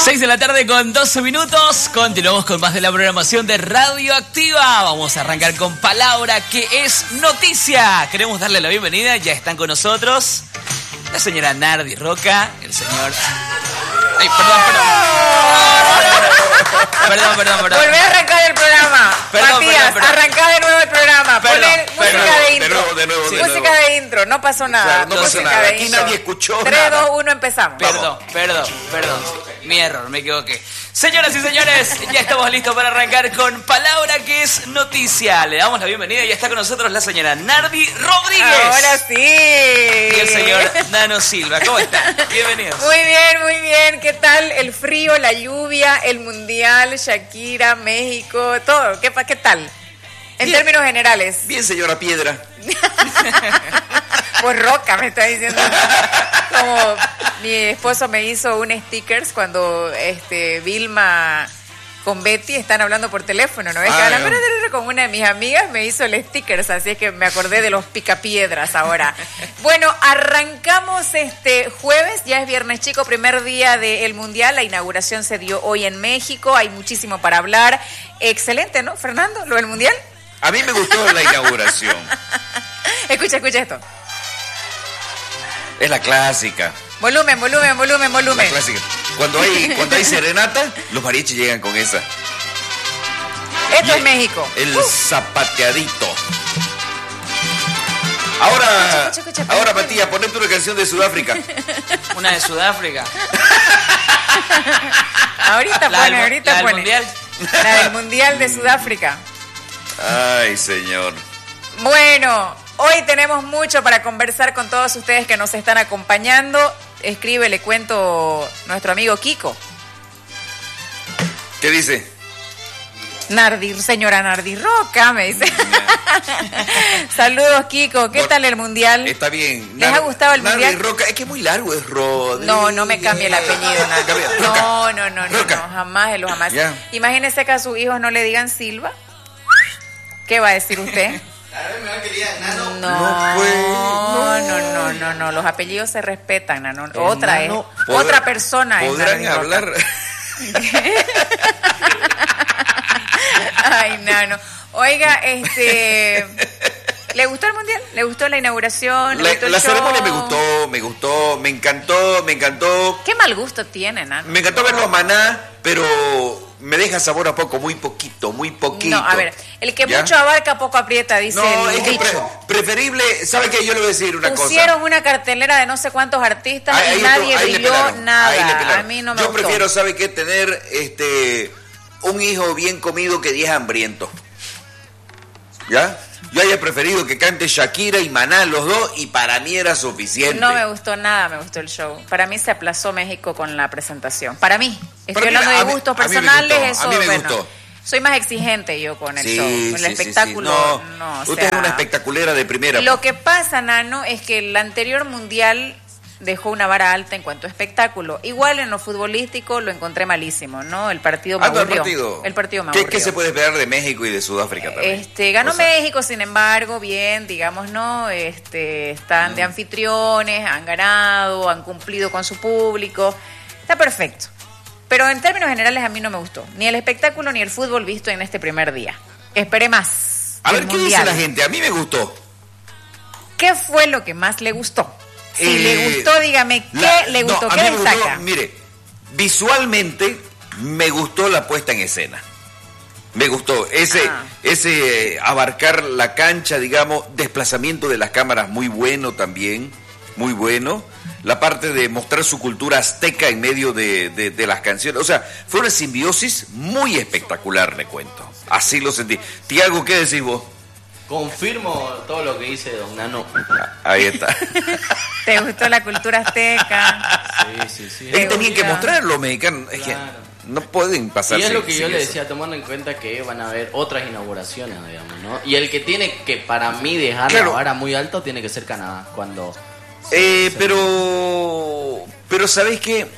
6 de la tarde con 12 minutos. Continuamos con más de la programación de Radioactiva. Vamos a arrancar con palabra que es noticia. Queremos darle la bienvenida. Ya están con nosotros la señora Nardi Roca, el señor... Ay, perdón. Volvé a arrancar el programa. Matías, arrancá de nuevo el programa. Poner música de intro. De nuevo. Música de intro, no pasó nada. Claro, no pasó nada. Aquí nadie escuchó 3, nada. 2, 1, empezamos. Perdón. Mi error, me equivoqué. Señoras y señores, ya estamos listos para arrancar con palabra que es noticia. Le damos la bienvenida y ya está con nosotros la señora Nardi Rodríguez. Ahora sí. Y el señor Nano Silva. ¿Cómo están? Bienvenidos. Muy bien. ¿Qué tal el frío, la lluvia, el mundial, Shakira, México, todo? ¿Qué tal? En términos generales. Bien, señora Piedra. Pues Roca me está diciendo. Como mi esposo me hizo un stickers cuando Vilma con Betty están hablando por teléfono, ¿no? Es que hablan con una de mis amigas, me hizo el stickers, así es que me acordé de los picapiedras ahora. Bueno, arrancamos este jueves, ya es viernes chico, primer día del Mundial, la inauguración se dio hoy en México, hay muchísimo para hablar. Excelente, ¿no, Fernando? ¿Lo del Mundial? A mí me gustó la inauguración. Escucha esto. Es la clásica. Volumen. La clásica. Cuando hay serenata, los mariachis llegan con esa. Esto es México. El zapateadito. Ahora, Escucha, Matías, ponete una canción de Sudáfrica. Una de Sudáfrica. Ahorita pone. ¿La del Mundial? La del Mundial de Sudáfrica. Ay, señor. Bueno, hoy tenemos mucho para conversar con todos ustedes que nos están acompañando. Escribe, le cuento, nuestro amigo Kiko. ¿Qué dice? Señora Nardi Roca, me dice. Saludos, Kiko. ¿Qué tal el Mundial? Está bien. ¿Les ha gustado el Mundial? Nardi Roca, es que es muy largo, es Rodríguez. No me cambie el apellido, Nardi. No, jamás. Ya. Imagínese que a sus hijos no le digan Silva. ¿Qué va a decir usted? No, los apellidos se respetan, Nano. Otra persona es ¿Podrán Nardi hablar? Roca. Ay, Nano. Oiga, ¿le gustó el Mundial? ¿Le gustó la inauguración? La ceremonia me gustó, me encantó. Qué mal gusto tiene, Nano. Me encantó verlo a Maná, pero me deja sabor a poco, muy poquito. No, a ver, el que ¿ya? Mucho abarca, poco aprieta, dice el dicho. Preferible, ¿sabe qué? Yo le voy a decir una cosa. Pusieron una cartelera de no sé cuántos artistas y nadie brilló nada. A mí no me gustó. Yo prefiero, ¿sabe qué? Tener un hijo bien comido que 10 hambrientos. ¿Ya? Yo haya preferido que cante Shakira y Maná los dos y para mí era suficiente. No me gustó nada, me gustó el show. Para mí se aplazó México con la presentación. Para mí. Estoy hablando de gustos personales. A mí me gustó. Soy más exigente yo con el show. Con el espectáculo. Sí. No, usted es una espectaculera de primera. Lo que pasa, Nano, es que el anterior mundial dejó una vara alta en cuanto a espectáculo. Igual en lo futbolístico lo encontré malísimo, ¿no? El partido me aburrió. El partido me aburrió. ¿Qué se puede esperar de México y de Sudáfrica también? Ganó México, sin embargo, bien, digamos, ¿no? Están de anfitriones, han ganado, han cumplido con su público. Está perfecto. Pero en términos generales a mí no me gustó. Ni el espectáculo ni el fútbol visto en este primer día. Esperé más. A ver, ¿qué dice la gente? A mí me gustó. ¿Qué fue lo que más le gustó? Si le gustó, dígame, ¿qué le gustó? ¿Qué destaca? Gustó, mire, visualmente me gustó la puesta en escena. Me gustó ese abarcar la cancha, digamos, desplazamiento de las cámaras, muy bueno también, muy bueno. La parte de mostrar su cultura azteca en medio de las canciones. O sea, fue una simbiosis muy espectacular, le cuento. Así lo sentí. Tiago, ¿qué decís vos? Confirmo todo lo que dice don Nano. Ahí está. ¿Te gustó la cultura azteca? Sí. Es que tenían que mostrarlo, los mexicanos. Es que no pueden pasar. Y es lo que yo le decía, tomando en cuenta que van a haber otras inauguraciones, digamos, ¿no? Y el que tiene que, para mí, dejar la vara muy alto tiene que ser Canadá. Cuando... Pero ¿sabés qué?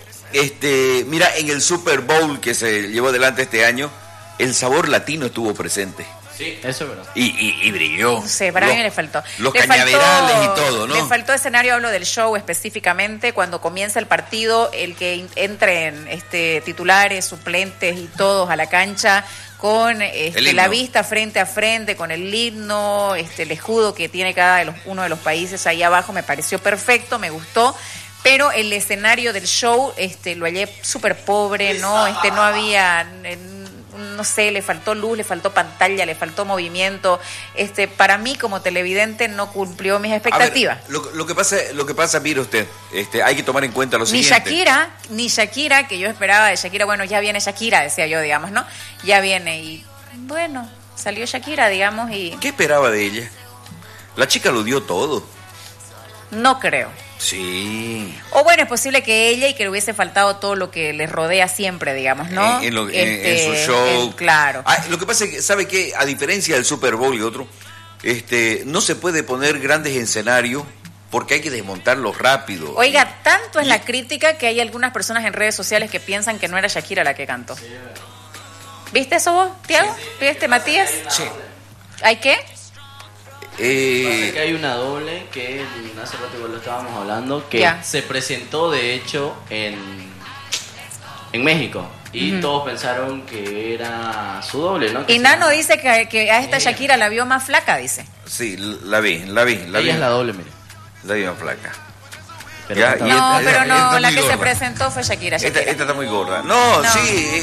Mira, en el Super Bowl que se llevó adelante este año, el sabor latino estuvo presente. Sí, eso es verdad. Y brilló. No sé, para mí le faltó. Los Le cañaverales faltó- y todo, ¿no? Le faltó escenario, hablo del show específicamente, cuando comienza el partido, el que entren titulares, suplentes y todos a la cancha con himno. la vista frente a frente, con el himno, el escudo que tiene uno de los países ahí abajo, me pareció perfecto, me gustó. Pero el escenario del show lo hallé súper pobre, ¿no? No había, no sé, le faltó luz, le faltó pantalla, le faltó movimiento. Para mí, como televidente, no cumplió mis expectativas. A ver, lo que pasa, mire usted, hay que tomar en cuenta lo Ni siguiente. Shakira, que yo esperaba de Shakira, bueno, ya viene Shakira, decía yo, digamos, ¿no? Ya viene y, bueno, salió Shakira, digamos, y ¿Qué esperaba de ella? La chica lo dio todo. no creo. Sí. O bueno, es posible que ella y que le hubiese faltado todo lo que le rodea siempre, digamos, ¿no? En su show. Claro. Lo que pasa es que, ¿sabe qué? A diferencia del Super Bowl y otro, no se puede poner grandes escenarios porque hay que desmontarlos rápido. Oiga, tanto es la crítica que hay algunas personas en redes sociales que piensan que no era Shakira la que cantó. ¿Viste eso vos, Tiago? ¿Viste, Matías? Sí. ¿Hay qué? Parece que hay una doble que hace rato igual lo estábamos hablando, que Ya. se presentó de hecho en México y todos pensaron que era su doble, ¿no? Que Y se Nano llama- dice que a esta Shakira la vio más flaca, dice. Sí, la vi. Ella es la doble, mire. La vi más flaca. Pero Ya, canta- y No, esta- pero esta no, es la muy que se gorda. presentó fue Shakira. Esta está muy gorda. No, No.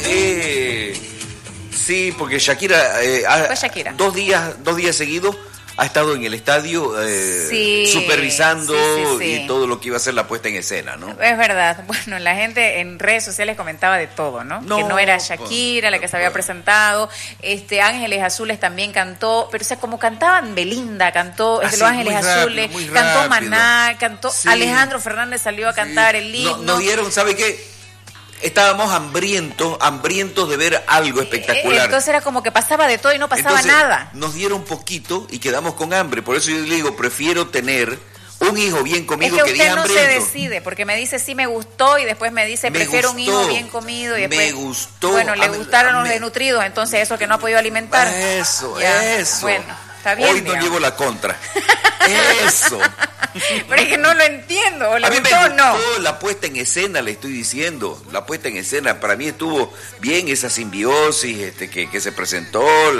sí, porque Shakira, Fue Shakira. dos días seguidos ha estado en el estadio Sí, supervisando sí. y todo lo que iba a ser la puesta en escena, ¿no? Es verdad. Bueno, la gente en redes sociales comentaba de todo, ¿no? No, que no era pues, Shakira la que no se había puede. presentado. Ángeles Azules también cantó, pero o sea, como cantaban Belinda, cantó Así, Los Ángeles muy rápido, Azules, muy cantó rápido. Maná, cantó Sí. Alejandro Fernández salió a cantar el himno. Nos dieron, ¿sabe qué? Estábamos hambrientos de ver algo espectacular. Entonces era como que pasaba de todo y no pasaba Entonces, nada. Nos dieron poquito y quedamos con hambre. Por eso yo le digo, prefiero tener un hijo bien Es comido que que 10 usted no se hambrientos. decide, porque me dice sí me gustó y después me dice Me prefiero un hijo gustó, bien comido y me después gustó. bueno, le A mí- gustaron a los mí- desnutridos, entonces eso que no ha podido alimentar. Eso. Bueno, está bien. Hoy no digamos. llevo la contra. Eso. Pero es que no lo entiendo, o le A mí me gustó o no. gustó la puesta en escena, le estoy diciendo. La puesta en escena, para mí estuvo bien esa simbiosis que se presentó,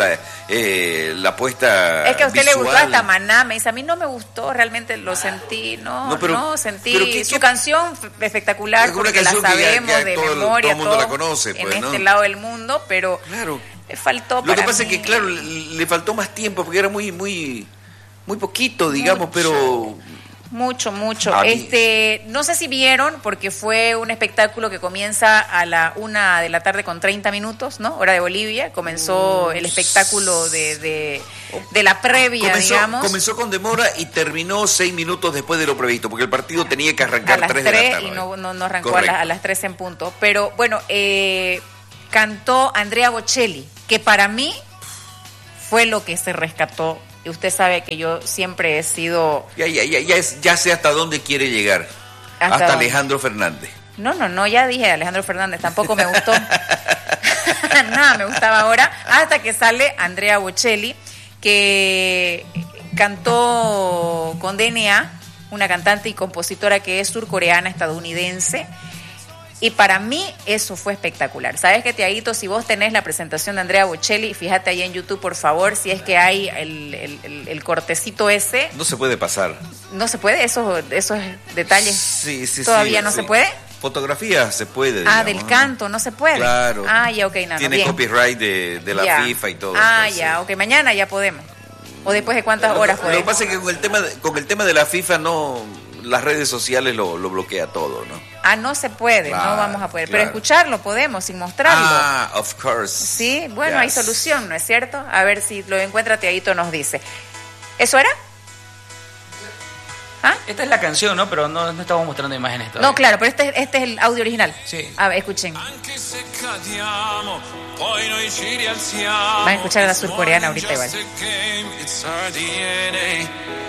la puesta Es que a usted le gustó visual. hasta Maná, me dice, a mí no me gustó, realmente lo sentí, sentí pero ¿qué- su qué- canción espectacular, Es una porque la canción que ya- sabemos ya de todo el memoria, mundo la conoce, en pues, ¿no? este lado del mundo, pero Claro. le faltó Lo que para pasa es mí. que, claro, le faltó más tiempo porque era muy poquito, digamos, pero... Mucho. A mí- No sé si vieron, porque fue un espectáculo que comienza a la 1:00 p.m. con 30 minutos, ¿no? Hora de Bolivia. Comenzó el espectáculo de la previa, digamos. Comenzó con demora y terminó 6 minutos después de lo previsto, porque el partido tenía que A arrancar las 3 de la 3 tarde. y no arrancó Correcto. a las 3 en punto. Pero bueno, cantó Andrea Bocelli, que para mí fue lo que se rescató. Y usted sabe que yo siempre he sido... Ya sé hasta dónde quiere llegar. ¿Hasta Hasta dónde? Alejandro Fernández. No, ya dije Alejandro Fernández, tampoco me gustó. Nada, me gustaba ahora. Hasta que sale Andrea Bocelli, que cantó con DNA, una cantante y compositora que es surcoreana, estadounidense. Y para mí eso fue espectacular. ¿Sabes qué, Tiaguito? Si vos tenés la presentación de Andrea Bocelli, fíjate ahí en YouTube, por favor, si es que hay el cortecito ese. No se puede pasar. ¿No se puede? Esos detalles. Sí, ¿Todavía no se puede? Fotografía se puede. Ah, digamos, del ¿no? canto, no se puede. Claro. Ah, ya, ok, nada. Tiene bien. copyright de la Ya. FIFA y todo. Ah, entonces. ya, ok, mañana ya podemos. ¿O después de cuántas horas Lo que podemos? pasa es que con el tema de la FIFA las redes sociales lo bloquea todo, ¿no? Ah, no se puede, Claro, no vamos a poder. claro. Pero escucharlo podemos, sin mostrarlo. Ah, of course. Sí, bueno, hay Yes. solución, ¿no es cierto? A ver si lo encuentra Tiaguito, nos dice. ¿Eso era? ¿Ah? Esta es la canción, ¿no? Pero no estamos mostrando imágenes todavía. No, claro, pero este es el audio original. Sí. A ver, escuchen. Anche se cadiamo, poi noi ci rialziamo. Van a escuchar a la surcoreana ahorita igual. Just a game, it's our DNA.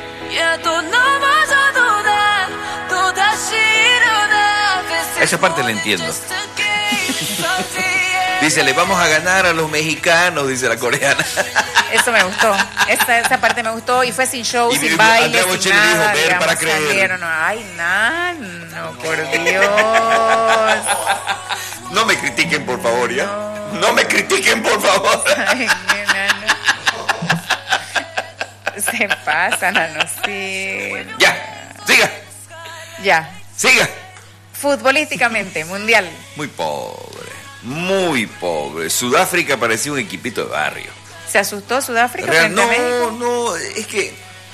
Esa parte la entiendo. Dice, le vamos a ganar a los mexicanos, dice la coreana. Eso me gustó. Esa parte me gustó y fue sin show, Y sin baile, Andrea sin Bocelli nada. dijo, ver para creer. Salieron. Ay, Nano, por Dios. No me critiquen, por favor, ¿ya? No me critiquen, por favor. Ay, Nano. Se pasa, Nano, sí. Ya, siga, Ya. siga. Futbolísticamente, mundial. Muy pobre, muy pobre. Sudáfrica parecía un equipito de barrio. ¿Se asustó Sudáfrica Real, frente a México? no, es que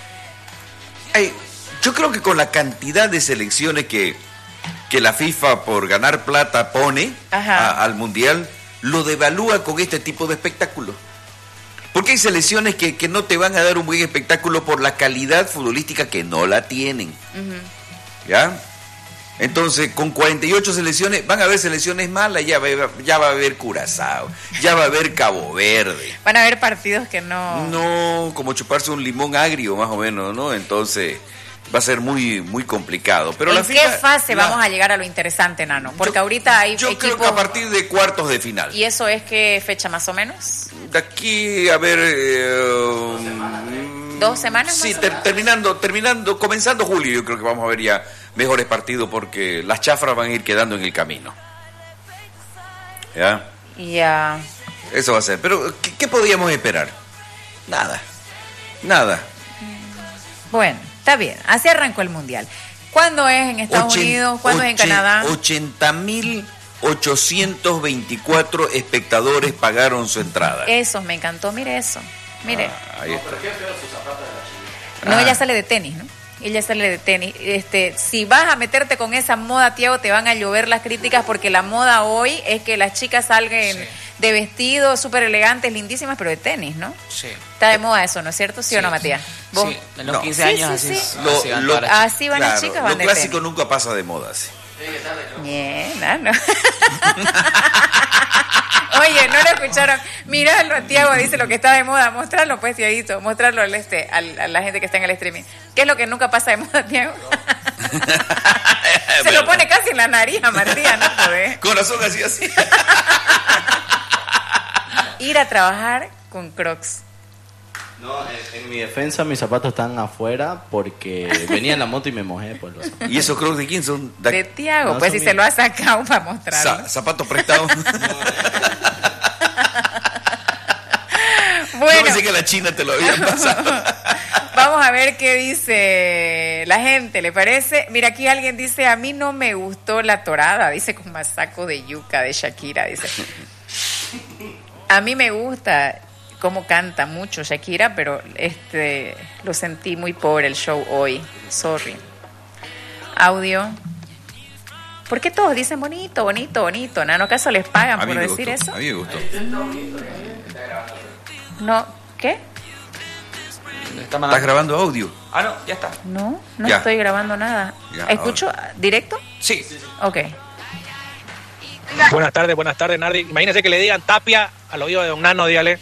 yo creo que con la cantidad de selecciones que la FIFA por ganar plata pone al mundial, lo devalúa con este tipo de espectáculo. Porque hay selecciones que no te van a dar un buen espectáculo por la calidad futbolística que no la tienen. ¿Ya? Entonces, con 48 selecciones, van a haber selecciones malas, ya va a haber Curazao, ya va a haber Cabo Verde. Van a haber partidos que no... No, como chuparse un limón agrio, más o menos, ¿no? Entonces, va a ser muy, muy complicado. Pero ¿En qué fase vamos a llegar a lo interesante, Nano? Porque ahorita hay yo equipos... creo que a partir de cuartos de final. ¿Y eso es qué fecha más o menos? De aquí, a ver... 2 semanas sí, más o menos? terminando, comenzando julio, yo creo que vamos a ver ya mejores partidos porque las chafras van a ir quedando en el camino. ¿Ya? Ya. Eso va a ser. Pero, ¿qué podíamos esperar? Nada. Bueno, está bien. Así arrancó el Mundial. ¿Cuándo es en Estados Unidos? ¿Cuándo es en Canadá? 80.824 espectadores pagaron su entrada. Eso, me encantó. Mire eso. Mire. Ahí está. No, ella sale de tenis, ¿no? Ella sale de tenis. Si vas a meterte con esa moda, Tiago, te van a llover las críticas porque la moda hoy es que las chicas salgan de vestidos súper elegantes, lindísimas, pero de tenis, ¿no? Sí. Está de moda eso, ¿no es cierto? ¿Sí o no, Matías? ¿Vos? Sí, en los 15 años Sí. así Así van las chicas, van lo de clásico tenis. nunca pasa de moda, sí. Bien, no. Oye, no lo escucharon. Míralo, Tiago dice lo que está de moda. Mostrarlo, pues, Tiaguito. Mostrarlo a la gente que está en el streaming. ¿Qué es lo que nunca pasa de moda, Tiago? Se lo pone casi en la nariz a Matías, ¿no? Joder. Corazón así. Ir a trabajar con Crocs. No, en mi defensa mis zapatos están afuera porque venía en la moto y me mojé por los zapatos. ¿Y esos Crocs de quién son? De Tiago, No, pues son si se lo ha sacado para mostrarlo. Zapatos prestados. Bueno. Yo pensé que la China te lo había pasado. Vamos a ver qué dice la gente, ¿le parece? Mira, aquí alguien dice, a mí no me gustó la torada, dice con masaco de yuca de Shakira, dice. A mí me gusta cómo canta mucho Shakira, pero lo sentí muy pobre el show hoy. Sorry. Audio. ¿Por qué todos dicen bonito? ¿Nano, acaso les pagan por decir eso? A mí me gustó. No, ¿qué? ¿Estás grabando audio? Ah, no, ya está. No Ya. estoy grabando nada. Ya, ¿Escucho directo? Sí. Ok. Buenas tardes, Nardi. Imagínese que le digan Tapia al oído de don Nano, dígale.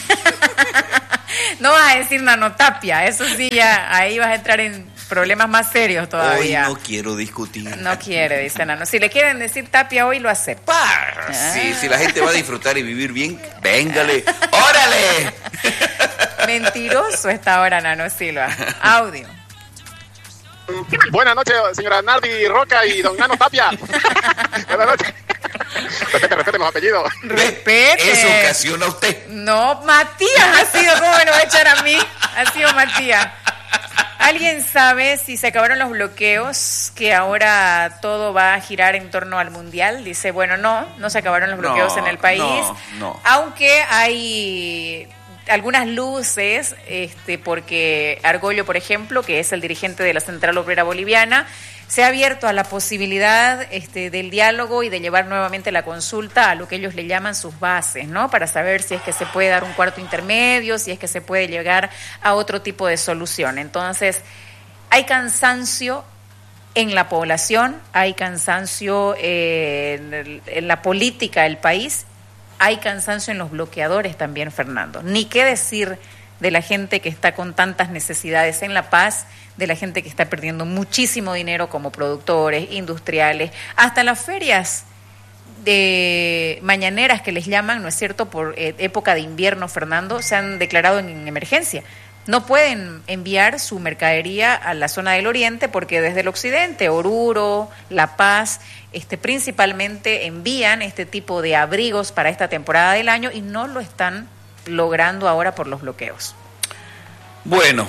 No vas a decir nanotapia, eso sí, ya ahí vas a entrar en problemas más serios todavía. Hoy no quiero discutir. No quiere, dice Nano. Si le quieren decir tapia hoy, lo acepta. Sí, si la gente va a disfrutar y vivir bien, véngale. ¡Órale! Mentiroso está ahora Nano Silva. Audio. Buenas noches, señora Nardi Roca y don Nano Tapia. Buenas noches. Respete los apellidos. Respete. Eso ocasiona usted. No, Matías ha sido, ¿cómo me lo va a echar a mí? Ha sido Matías. ¿Alguien sabe si se acabaron los bloqueos, que ahora todo va a girar en torno al Mundial? Dice, bueno, no se acabaron los bloqueos en el país. No. Aunque hay algunas luces, porque Argollo, por ejemplo, que es el dirigente de la Central Obrera Boliviana, se ha abierto a la posibilidad del diálogo y de llevar nuevamente la consulta a lo que ellos le llaman sus bases, ¿no? Para saber si es que se puede dar un cuarto intermedio, si es que se puede llegar a otro tipo de solución. Entonces, hay cansancio en la población, hay cansancio en la política del país, hay cansancio en los bloqueadores también, Fernando. Ni qué decir de la gente que está con tantas necesidades en La Paz, de la gente que está perdiendo muchísimo dinero como productores, industriales, hasta las ferias mañaneras que les llaman, ¿no es cierto?, por época de invierno, Fernando, se han declarado en emergencia. No pueden enviar su mercadería a la zona del oriente porque desde el occidente, Oruro, La Paz, principalmente envían este tipo de abrigos para esta temporada del año y no lo están logrando ahora por los bloqueos. Bueno,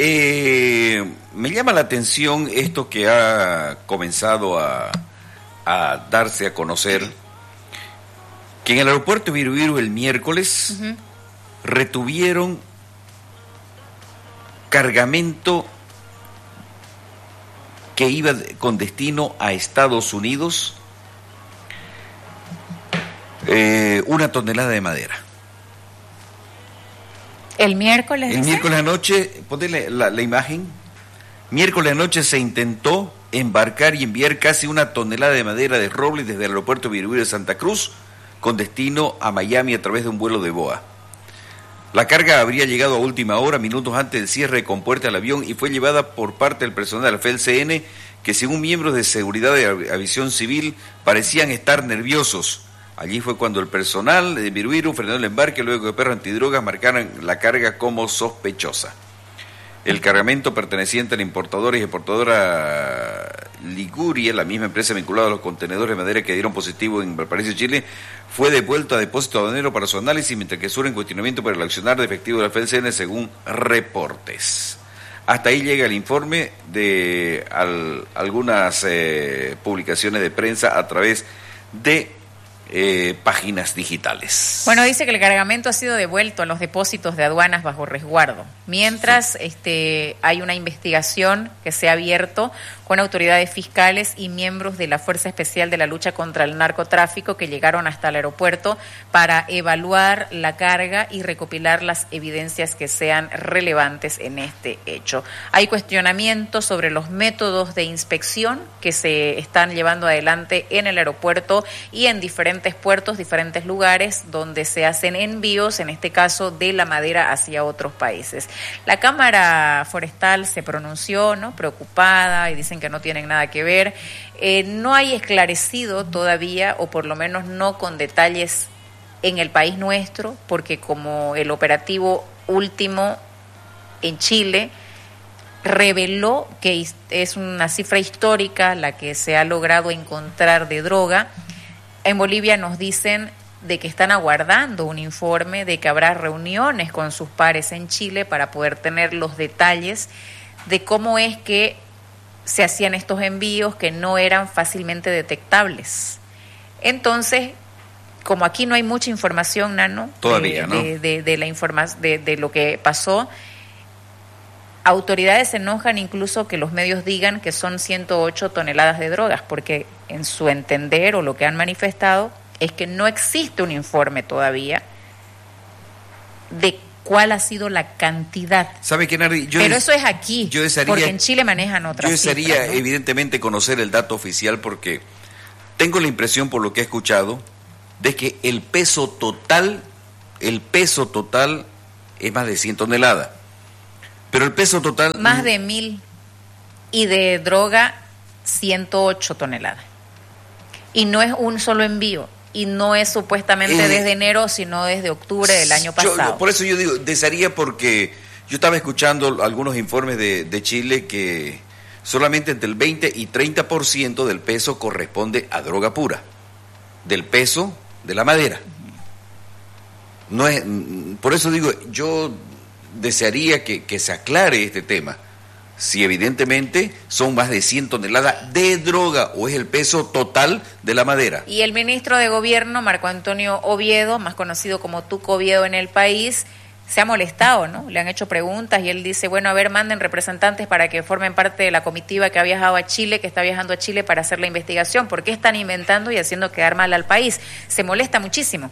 me llama la atención esto que ha comenzado a darse a conocer, que en el aeropuerto de Virubiru el miércoles retuvieron cargamento que iba con destino a Estados Unidos, 1 tonelada de madera. El miércoles. El miércoles anoche, ponle la imagen. Miércoles anoche se intentó embarcar y enviar casi 1 tonelada de madera de roble desde el aeropuerto Virubiru de Santa Cruz con destino a Miami a través de un vuelo de BOA. La carga habría llegado a última hora, minutos antes del cierre de compuerta del avión, y fue llevada por parte del personal de la FELCN, que según miembros de seguridad de aviación civil parecían estar nerviosos. Allí fue cuando el personal de Virubiru frenó el embarque luego que perros antidrogas marcaran la carga como sospechosa. El cargamento perteneciente a la importadora y exportadora Liguria, la misma empresa vinculada a los contenedores de madera que dieron positivo en Valparaíso, Chile, fue devuelto a depósito aduanero para su análisis, mientras que surge en cuestionamiento por el accionar de efectivo de la FELCN según reportes. Hasta ahí llega el informe de algunas publicaciones de prensa a través de páginas digitales. Bueno, dice que el cargamento ha sido devuelto a los depósitos de aduanas bajo resguardo, mientras hay una investigación que se ha abierto con autoridades fiscales y miembros de la Fuerza Especial de la Lucha contra el Narcotráfico que llegaron hasta el aeropuerto para evaluar la carga y recopilar las evidencias que sean relevantes en este hecho. Hay cuestionamientos sobre los métodos de inspección que se están llevando adelante en el aeropuerto y en diferentes puertos, diferentes lugares donde se hacen envíos, en este caso de la madera hacia otros países. La Cámara Forestal se pronunció, ¿no?, preocupada, y dicen que no tienen nada que ver. No hay esclarecido todavía, o por lo menos no con detalles en el país nuestro, porque como el operativo último en Chile reveló que es una cifra histórica la que se ha logrado encontrar de droga, en Bolivia nos dicen de que están aguardando un informe, de que habrá reuniones con sus pares en Chile para poder tener los detalles de cómo es que se hacían estos envíos que no eran fácilmente detectables. Entonces, como aquí no hay mucha información, Nano, todavía, ¿no?, de lo que pasó, autoridades se enojan incluso que los medios digan que son 108 toneladas de drogas, porque en su entender o lo que han manifestado es que no existe un informe todavía de cuál ha sido la cantidad. ¿Sabe qué, Nardi? Pero eso es aquí, porque en Chile manejan otras cifras. Yo desearía, ¿no?, evidentemente, conocer el dato oficial, porque tengo la impresión, por lo que he escuchado, de que el peso total es más de 100 toneladas. Pero el peso total... Más de 1.000, y de droga 108 toneladas. Y no es un solo envío, y no es supuestamente desde enero, sino desde octubre del año pasado. Por eso yo digo, desearía, porque yo estaba escuchando algunos informes de Chile que solamente entre el 20 y 30% del peso corresponde a droga pura, del peso de la madera. No es, por eso digo, yo desearía que se aclare este tema, si evidentemente son más de 100 toneladas de droga o es el peso total de la madera. Y el ministro de Gobierno, Marco Antonio Oviedo, más conocido como Tuco Oviedo en el país, se ha molestado, ¿no? Le han hecho preguntas y él dice, bueno, a ver, manden representantes para que formen parte de la comitiva que ha viajado a Chile, que está viajando a Chile para hacer la investigación. ¿Por qué están inventando y haciendo quedar mal al país? Se molesta muchísimo.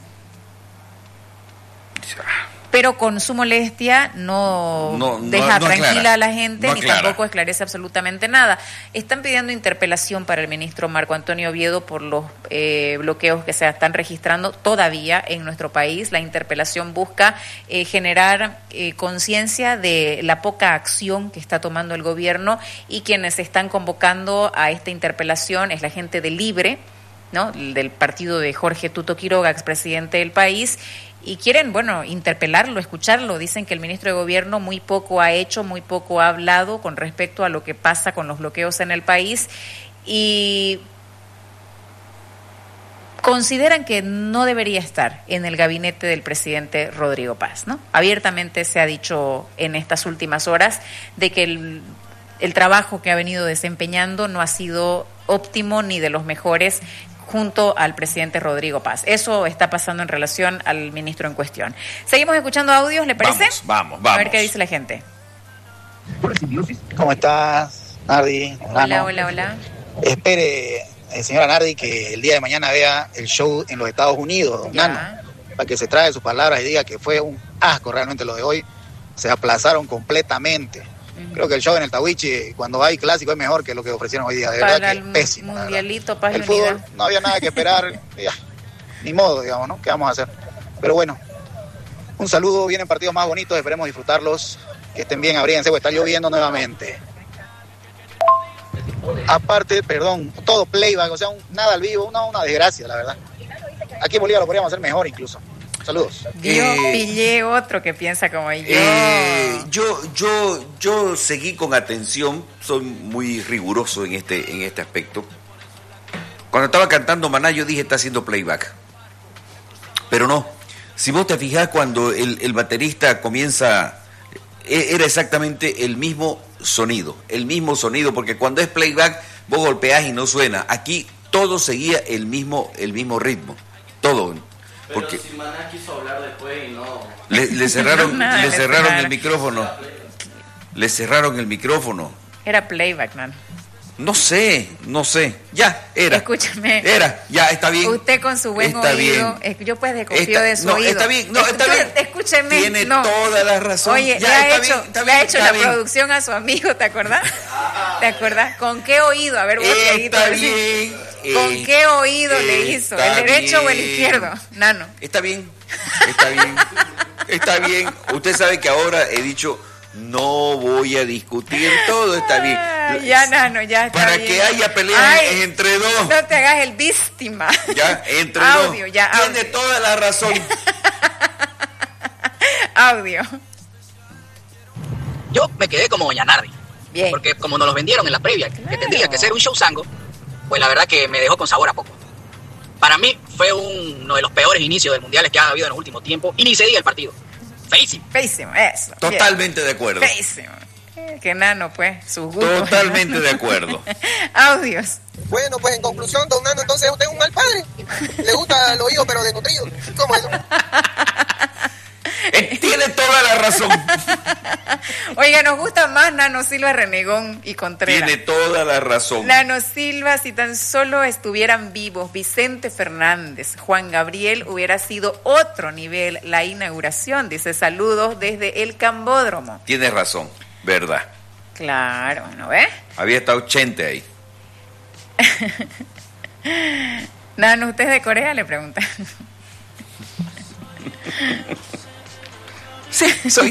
Pero con su molestia no deja tranquila a la gente, ni tampoco esclarece absolutamente nada. Están pidiendo interpelación para el ministro Marco Antonio Oviedo por los bloqueos que se están registrando todavía en nuestro país. La interpelación busca generar conciencia de la poca acción que está tomando el gobierno, y quienes están convocando a esta interpelación es la gente de Libre, ¿no?, del partido de Jorge Tuto Quiroga, expresidente del país, y quieren, interpelarlo, escucharlo. Dicen que el ministro de Gobierno muy poco ha hecho, muy poco ha hablado con respecto a lo que pasa con los bloqueos en el país, y consideran que no debería estar en el gabinete del presidente Rodrigo Paz, ¿no? Abiertamente se ha dicho en estas últimas horas de que el trabajo que ha venido desempeñando no ha sido óptimo ni de los mejores junto al presidente Rodrigo Paz. Eso está pasando en relación al ministro en cuestión. Seguimos escuchando audios, ¿le parece? Vamos. A ver qué dice la gente. ¿Cómo estás, Nardi? Hola. Espere, señora Nardi, que el día de mañana vea el show en los Estados Unidos, don Nano, para que se trague sus palabras y diga que fue un asco realmente lo de hoy. Se aplazaron completamente. Creo que el show en el Tawichi, cuando hay clásico, es mejor que lo que ofrecieron hoy día. De verdad que es pésimo. Mundialito, Paz y el fútbol, Unidad. no había nada que esperar. Ya, ni modo, digamos, ¿no? ¿Qué vamos a hacer? Pero bueno, un saludo. Vienen partidos más bonitos, esperemos disfrutarlos. Que estén bien, abríguense, porque está lloviendo nuevamente. Aparte, perdón, todo playback, o sea, nada al vivo, una desgracia, la verdad. Aquí en Bolivia lo podríamos hacer mejor incluso. Saludos. Pillé otro que piensa como yo. Yo seguí con atención, soy muy riguroso en este aspecto. Cuando estaba cantando Maná, yo dije, está haciendo playback. Pero no, si vos te fijás, cuando el baterista comienza, era exactamente el mismo sonido, porque cuando es playback, vos golpeás y no suena. Aquí todo seguía el mismo ritmo, todo. Pero porque si Maná quiso hablar después y no... Le cerraron el micrófono. Le cerraron el micrófono. Era playback, man. No sé. Ya, era. Escúchame. Ya, está bien. Usted con su buen está oído. Bien. Yo pues desconfío de su oído. Está bien. Está bien. Escúcheme. Tiene toda la razón. Oye, le ha hecho la producción a su amigo, ¿te acordás? ¿Te acordás? ¿Con qué oído? A ver, vos, está bien. ¿Con qué oído le hizo? ¿El derecho o el izquierdo? Nano. Está bien. Está bien. Usted sabe que ahora he dicho, no voy a discutir, todo está bien. Ya, Nano, ya está Para bien. que haya pelea entre dos. No te hagas el víctima. Ya, entre audio, dos. Ya, Tiene toda la razón. Audio. Yo me quedé como doña Nardi. Bien. Porque como nos los vendieron en la previa, que tendría que ser un show sango, pues la verdad que me dejó con sabor a poco. Para mí fue uno de los peores inicios del mundial que ha habido en los últimos tiempos, y ni se diga el partido. Feísimo, eso. Totalmente de acuerdo. Feísimo. Que Nano, pues, sus gustos. Totalmente de acuerdo. Audios. Bueno, pues en conclusión, don Nano, entonces usted es un mal padre. Le gusta el oído, pero desnutrido. ¿Cómo es eso? Tiene toda la razón. Oiga, nos gusta más Nano Silva, Renegón y Contreras. Tiene toda la razón. Nano Silva, si tan solo estuvieran vivos Vicente Fernández, Juan Gabriel, hubiera sido otro nivel la inauguración. Dice, saludos desde el Cambódromo. Tienes razón, verdad. Claro, ¿no ves? Había estado 80 ahí. Nano, ¿usted es de Corea? Le pregunta. Sí, soy.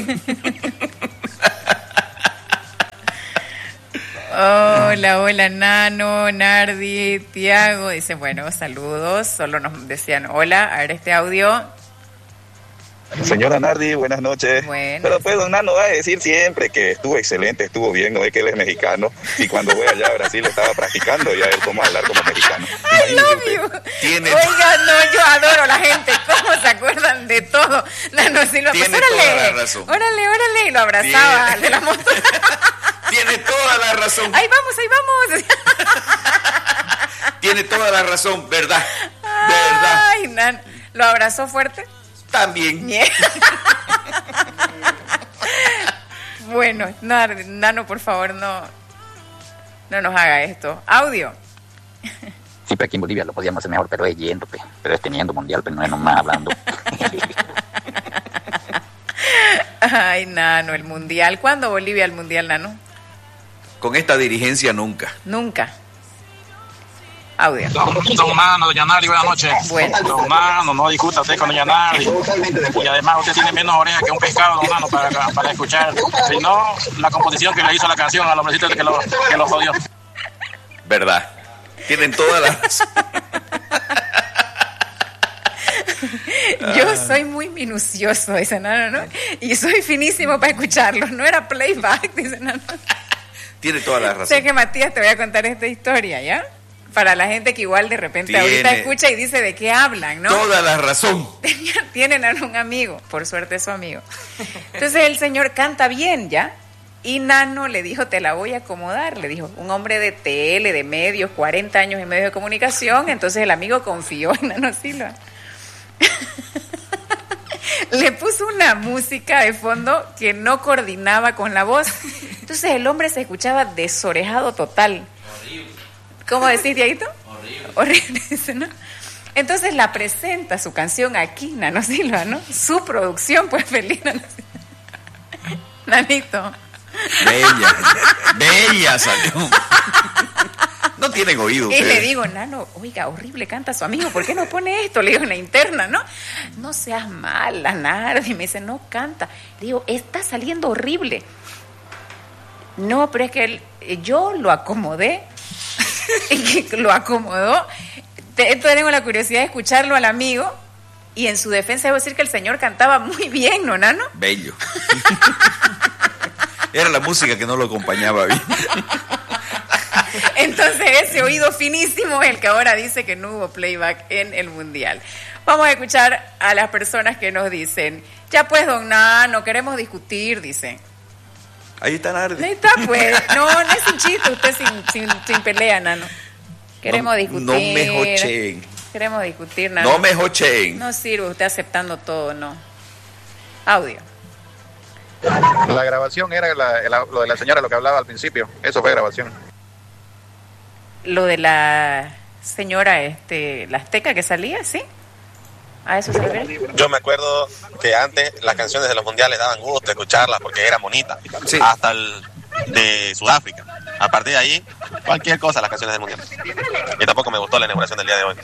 Hola, Nano, Nardi, Tiago. Dice, bueno, saludos. Solo nos decían hola. A ver este audio. Señora Nardi, buenas noches. Bueno. Pero pues don Nano va a decir siempre que estuvo excelente, estuvo bien, no es que él es mexicano, y cuando voy allá a Brasil estaba practicando ya él cómo hablar como mexicano. I love you. Oiga, no, yo adoro a la gente, cómo se acuerdan de todo. Nano Silva, pues órale, y lo abrazaba al de la moto. Tiene toda la razón. Ahí vamos. Tiene toda la razón, verdad. Ay, Nano, ¿lo abrazó fuerte? También. Bueno, Nano, por favor, no nos haga esto. Audio. Sí, pero aquí en Bolivia lo podíamos hacer mejor, pero es yendo, pero es teniendo mundial, pero no es nomás hablando. Ay, Nano, el mundial. ¿Cuándo Bolivia el mundial, Nano? Con esta dirigencia nunca. Nunca. Audio. Don Nano, doña Nardi, buenas noches. Bueno. Don Nano, no discuta usted con doña Nardi. Y además usted tiene menos orejas que un pescado, don Nano, para escuchar. Si no, la composición que le hizo la canción al hombrecito que lo jodió. Verdad. Tienen toda la razón. Yo soy muy minucioso, dice Nano, ¿no? Y soy finísimo para escucharlo. No era playback, dice Nano. Tiene toda la razón. Sé que Matías te voy a contar esta historia, ¿ya? Para la gente que igual de repente ahorita escucha y dice de qué hablan, ¿no? Toda la razón. Tienen a un amigo, por suerte es su amigo. Entonces el señor canta bien, ¿ya? Y Nano le dijo, te la voy a acomodar. Le dijo, un hombre de tele, de medios, 40 años en medios de comunicación. Entonces el amigo confió en Nano Silva. Le puso una música de fondo que no coordinaba con la voz. Entonces el hombre se escuchaba desorejado total. Horrible. ¿Cómo decís, Dieguito? Horrible. Horrible, dice, ¿no? Entonces la presenta su canción aquí, Nano Silva, ¿no? Su producción, pues feliz, Nano Silva. Nanito. Bella salió. No tienen oído. Y le digo, Nano, oiga, horrible canta su amigo, ¿por qué no pone esto? Le digo en la interna, ¿no? No seas mala, Nardi. Me dice, no canta. Le digo, está saliendo horrible. No, pero es que yo lo acomodé. Y lo acomodó. Tengo la curiosidad de escucharlo al amigo. Y en su defensa debo decir que el señor cantaba muy bien, ¿no, Nano? Bello. Era la música que no lo acompañaba bien. Entonces ese oído finísimo es el que ahora dice que no hubo playback en el Mundial. Vamos a escuchar a las personas que nos dicen, ya pues, don Nano, queremos discutir, dice. Ahí está Nardi. Ahí está, pues. No es un chiste, usted sin pelea, Nano. Queremos discutir. No me jocheen. Queremos discutir, Nano. No me jocheen. No sirve usted aceptando todo, no. Audio. La grabación era lo de la señora, lo que hablaba al principio. Eso fue grabación. Lo de la señora, la azteca que salía, ¿sí? ¿A eso se refiere? Yo me acuerdo que antes las canciones de los mundiales daban gusto escucharlas porque era bonita. Sí. Hasta el de Sudáfrica. A partir de ahí, cualquier cosa las canciones del mundial. Y tampoco me gustó la inauguración del día de hoy.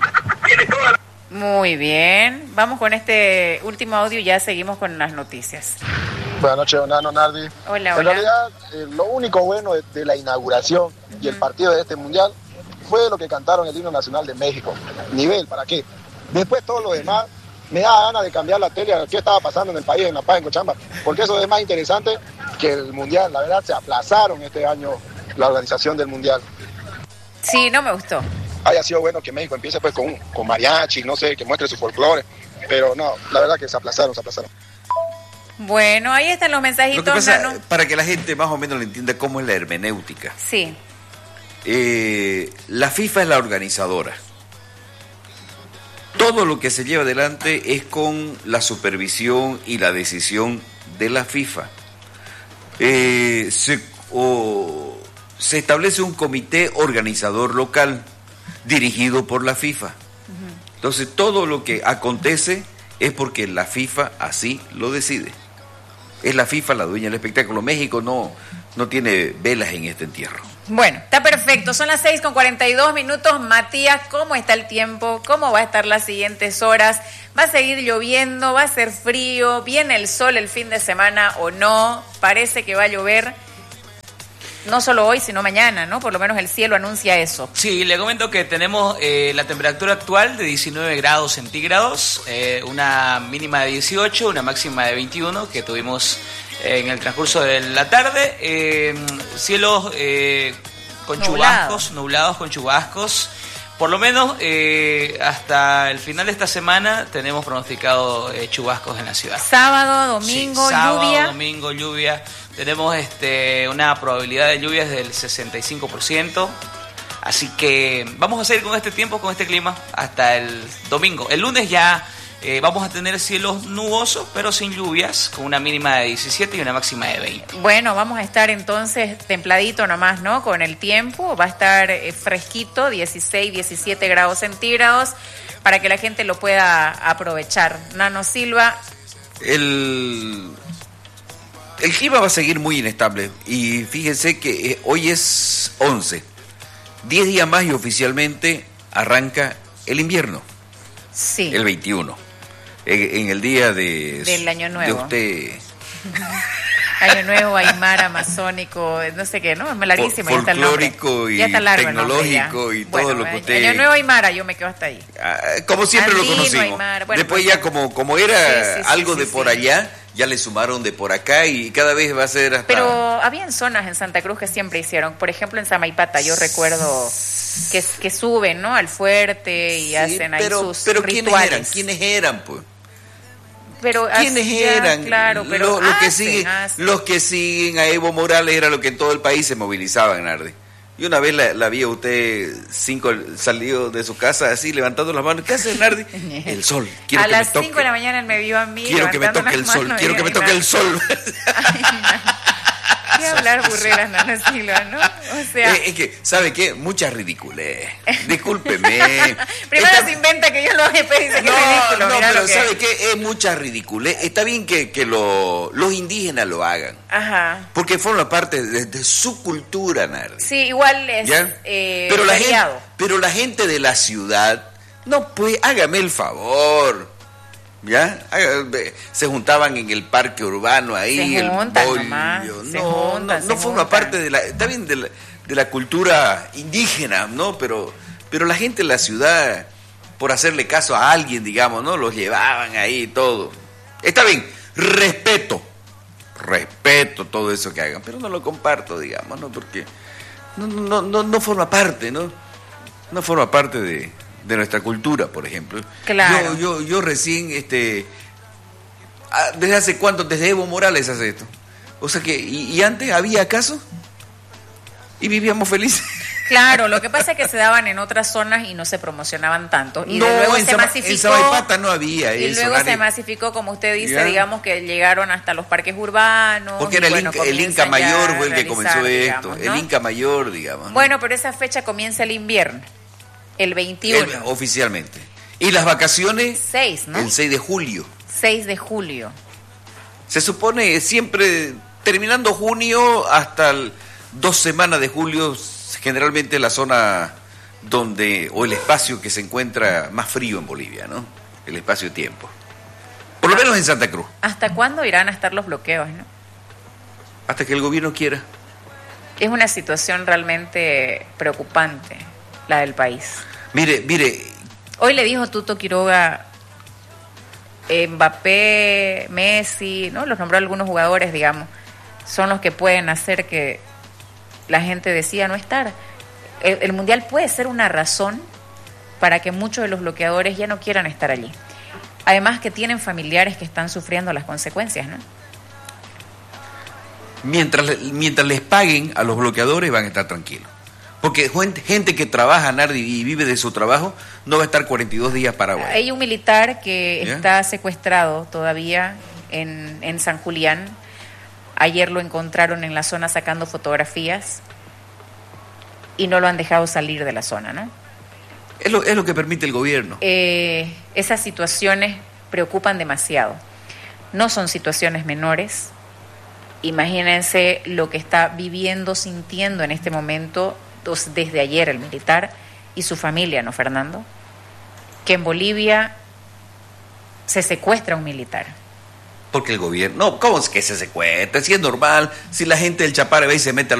Muy bien. Vamos con este último audio y ya seguimos con las noticias. Buenas noches, don Nano, Nardi. Hola, en realidad, lo único bueno de la inauguración y el partido de este mundial fue lo que cantaron el himno nacional de México. Nivel, ¿para qué? Después todo lo demás, me da ganas de cambiar la tele a qué estaba pasando en el país, en La Paz, en Cochabamba, porque eso es más interesante que el mundial. La verdad, se aplazaron este año la organización del mundial. Sí, no me gustó. Haya sido bueno que México empiece pues con mariachi, no sé, que muestre su folclore, pero no, la verdad que se aplazaron. Bueno, ahí están los mensajitos, Lo que pasa, Nano. para que la gente más o menos le entienda cómo es la hermenéutica. Sí. La FIFA es la organizadora. Todo lo que se lleva adelante es con la supervisión y la decisión de la FIFA. Se establece un comité organizador local dirigido por la FIFA. Entonces todo lo que acontece es porque la FIFA así lo decide. Es la FIFA la dueña del espectáculo. México no tiene velas en este entierro. Bueno, está perfecto. Son las 6:42. Matías, ¿cómo está el tiempo? ¿Cómo va a estar las siguientes horas? ¿Va a seguir lloviendo? ¿Va a ser frío? ¿Viene el sol el fin de semana o no? Parece que va a llover. No solo hoy, sino mañana, ¿no? Por lo menos el cielo anuncia eso. Sí, le comento que tenemos la temperatura actual de 19 grados centígrados, una mínima de 18, una máxima de 21 que tuvimos en el transcurso de la tarde. Cielos con chubascos, nublados con chubascos. Por lo menos hasta el final de esta semana tenemos pronosticado chubascos en la ciudad. Sábado, domingo, sí, sábado, lluvia. Domingo, lluvia. Tenemos una probabilidad de lluvias del 65%. Así que vamos a seguir con este tiempo, con este clima, hasta el domingo. El lunes ya vamos a tener cielos nubosos, pero sin lluvias, con una mínima de 17 y una máxima de 20. Bueno, vamos a estar entonces templadito nomás, ¿no? Con el tiempo. Va a estar fresquito, 16, 17 grados centígrados, para que la gente lo pueda aprovechar. Nano Silva. El clima va a seguir muy inestable y fíjense que hoy es 11, 10 días más y oficialmente arranca el invierno. Sí. El 21, en el día del año nuevo. De usted. Año Nuevo, Aymara, Masónico, no sé qué, ¿no? Es larguísimo. Folclórico y tecnológico y todo lo que usted... Año Nuevo, Aymara, yo me quedo hasta ahí. Como siempre Andino, lo conocimos. Aymara, bueno, después pues, ya como era algo de por allá, ya le sumaron de por acá y cada vez va a ser hasta... Pero habían zonas en Santa Cruz que siempre hicieron. Por ejemplo, en Samaipata, yo recuerdo que suben, ¿no? Al fuerte y hacen ahí sus rituales. ¿Quiénes eran, pues? Pero ¿quiénes eran? Claro, pero los que siguen a Evo Morales era lo que en todo el país se movilizaban, Nardi. Y una vez la vi a usted salió de su casa así levantando las manos. ¿Qué hace, Nardi? El sol. A las 5 de la mañana él me vio a mí. Quiero que me toque el sol. Quiero que me toque el sol. ¿Qué hablar burreras, Nano Silva, no? O sea... es que, ¿sabe qué? Mucha ridiculez. Discúlpeme. Primero se inventa que yo lo dice que es ridículo. No, pero ¿sabe qué? Es mucha ridiculez. Está bien que los indígenas lo hagan. Ajá. Porque forma parte de su cultura, Nardi. Sí, igual es pero la gente de la ciudad, no, pues, hágame el favor. ¿Ya? Se juntaban en el parque urbano ahí, se juntan, el bollo. No forma parte de la... Está bien de la cultura indígena, ¿no? Pero la gente en la ciudad, por hacerle caso a alguien, digamos, ¿no? Los llevaban ahí y todo. Está bien, respeto todo eso que hagan, pero no lo comparto, digamos, ¿no? Porque no forma parte, ¿no? No forma parte de nuestra cultura, por ejemplo. Claro. Yo recién, ¿desde hace cuánto? Desde Evo Morales hace esto. O sea que, ¿y antes había acaso? Y vivíamos felices. Claro, lo que pasa es que se daban en otras zonas y no se promocionaban tanto. Y luego se masificó. En Samaipata no había y eso. Y luego se masificó, como usted dice, digamos que llegaron hasta los parques urbanos. Porque era el Inca Mayor fue el que comenzó esto. Digamos, ¿no? El Inca Mayor, digamos. Bueno, pero esa fecha comienza el invierno. El 21. Oficialmente. ¿Y las vacaciones? 6, ¿no? El 6 de julio. 6 de julio. Se supone siempre, terminando junio hasta 2 semanas de julio, generalmente la zona o el espacio que se encuentra más frío en Bolivia, ¿no? El espacio-tiempo. Por lo menos en Santa Cruz. ¿Hasta cuándo irán a estar los bloqueos, no? Hasta que el gobierno quiera. Es una situación realmente preocupante, la del país. Mire. Hoy le dijo Tuto Quiroga, Mbappé, Messi, ¿no? Los nombró algunos jugadores, digamos, son los que pueden hacer que la gente decida no estar. El Mundial puede ser una razón para que muchos de los bloqueadores ya no quieran estar allí. Además que tienen familiares que están sufriendo las consecuencias, ¿no? Mientras les paguen a los bloqueadores van a estar tranquilos. Porque gente que trabaja, Nardi, y vive de su trabajo, no va a estar 42 días parado. Hay un militar que está secuestrado todavía en San Julián. Ayer lo encontraron en la zona sacando fotografías y no lo han dejado salir de la zona, ¿no? Es lo que permite el gobierno. Esas situaciones preocupan demasiado. No son situaciones menores. Imagínense lo que está viviendo, sintiendo en este momento, desde ayer el militar y su familia, ¿no, Fernando? Que en Bolivia se secuestra un militar. Porque el gobierno... No, ¿cómo es que se secuestra? Si es normal, si la gente del Chapare ve y se mete a